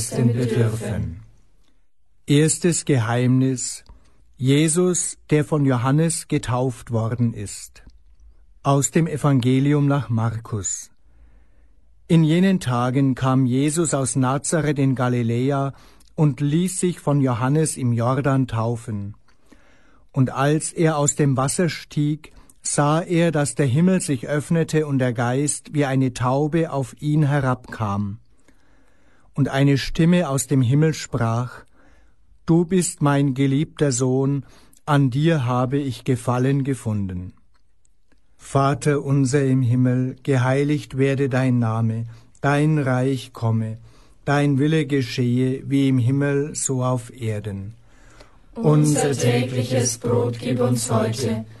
bedürfen. Erstes Geheimnis: Jesus, der von Johannes getauft worden ist. Aus dem Evangelium nach Markus. In jenen Tagen kam Jesus aus Nazareth in Galiläa und ließ sich von Johannes im Jordan taufen. Und als er aus dem Wasser stieg, sah er, dass der Himmel sich öffnete und der Geist wie eine Taube auf ihn herabkam. Und eine Stimme aus dem Himmel sprach: Du bist mein geliebter Sohn, an dir habe ich Gefallen gefunden. Vater unser im Himmel, geheiligt werde dein Name, dein Reich komme, dein Wille geschehe, wie im Himmel, so auf Erden. Unser tägliches Brot gib uns heute